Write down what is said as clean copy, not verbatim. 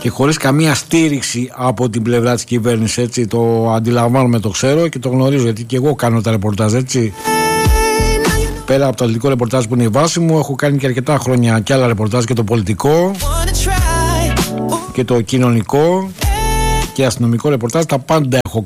και χωρίς καμία στήριξη από την πλευρά της κυβέρνησης, έτσι. Το αντιλαμβάνομαι, το ξέρω και το γνωρίζω, γιατί και εγώ κάνω τα ρεπορτάζ, έτσι. Πέρα από το αθλητικό ρεπορτάζ που είναι η βάση μου, έχω κάνει και αρκετά χρόνια και άλλα ρεπορτάζ, και το πολιτικό και το κοινωνικό και αστυνομικό ρεπορτάζ. Τα πάντα έχω